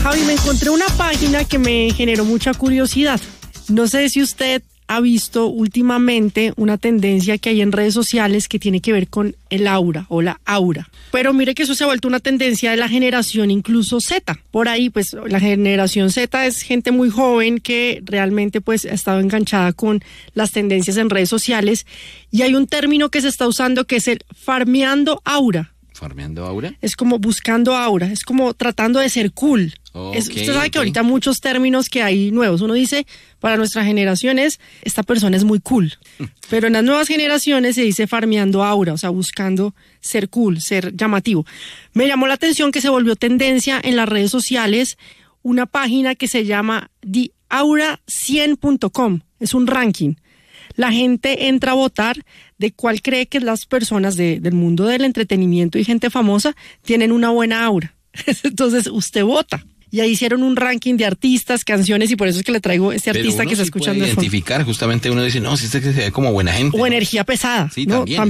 Javi, me encontré una página que me generó mucha curiosidad. No sé si usted ha visto últimamente una tendencia que hay en redes sociales que tiene que ver con el aura o la aura. Pero mire que eso se ha vuelto una tendencia de la generación incluso Z. Por ahí, pues, la generación Z es gente muy joven que realmente, pues, ha estado enganchada con las tendencias en redes sociales. Y hay un término que se está usando que es el farmeando aura. ¿Farmeando aura? Es como buscando aura, es como tratando de ser cool. Okay, usted sabe que ahorita muchos términos que hay nuevos, uno dice, para nuestra generación esta persona es muy cool. Pero en las nuevas generaciones se dice farmeando aura, o sea, buscando ser cool, ser llamativo. Me llamó la atención que se volvió tendencia en las redes sociales una página que se llama theaura100.com, es un ranking. La gente entra a votar de cuál cree que las personas del mundo del entretenimiento y gente famosa tienen una buena aura. Entonces usted vota. Y ahí hicieron un ranking de artistas, canciones, y por eso es que le traigo este artista que está escuchando. Identificar, justamente uno dice, no, si este que se ve como buena gente. O energía pesada. Sí, ¿no? también.